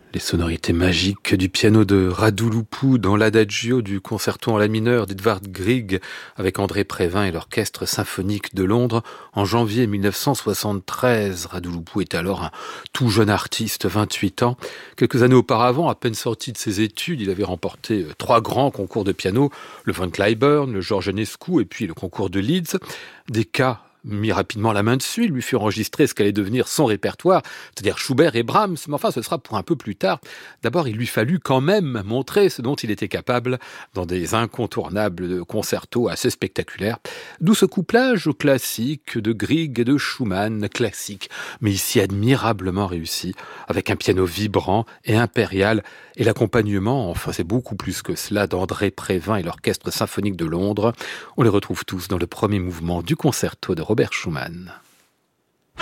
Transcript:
Les sonorités magiques du piano de Radulescu dans l'adagio du concerto en la mineur d'Edvard Grieg avec André Prévin et l'Orchestre symphonique de Londres en janvier 1973. Radulescu était alors un tout jeune artiste, 28 ans. Quelques années auparavant, à peine sorti de ses études, il avait remporté 3 grands concours de piano, le Von Cliburn, le Georges Enescu et puis le concours de Leeds. Des cas mit rapidement la main dessus, il lui fit enregistrer ce qu'allait devenir son répertoire, c'est-à-dire Schubert et Brahms, mais enfin ce sera pour un peu plus tard. D'abord, il lui fallut quand même montrer ce dont il était capable dans des incontournables concertos assez spectaculaires. D'où ce couplage au classique de Grieg et de Schumann, classique, mais ici admirablement réussi, avec un piano vibrant et impérial, et l'accompagnement, enfin c'est beaucoup plus que cela, d'André Prévin et l'Orchestre symphonique de Londres. On les retrouve tous dans le premier mouvement du concerto de Robert Schumann.